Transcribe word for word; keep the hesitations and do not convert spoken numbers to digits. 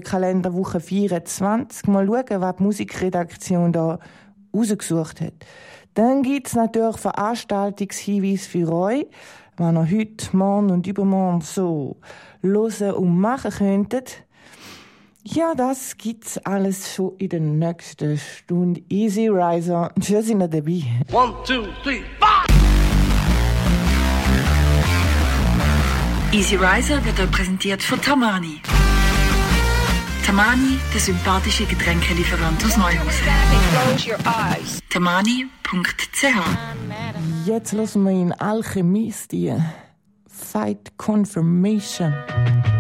Kalenderwoche vierundzwanzig. Mal schauen, was die Musikredaktion da rausgesucht hat. Dann gibt es natürlich Veranstaltungshinweise für euch, was ihr heute, morgen und übermorgen so hören und machen könntet. Ja, das gibt's alles schon in der nächsten Stunde. Easy Riser, schön sind ihr dabei. One, two, three, five! Easy Riser wird euch präsentiert von Tamani. Tamani, der sympathische Getränkelieferant aus Neuhausen. tamani punkt c h. Jetzt hören wir in Alchemist die Fight Confirmation.